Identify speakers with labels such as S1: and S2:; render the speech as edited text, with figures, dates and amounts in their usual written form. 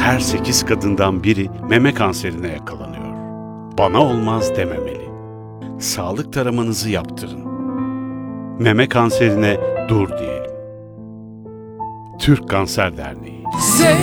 S1: her 8 kadından biri meme kanserine yakalanıyor. Bana olmaz dememeli. Sağlık taramanızı yaptırın. Meme kanserine dur diyelim. Türk Kanser Derneği.
S2: Say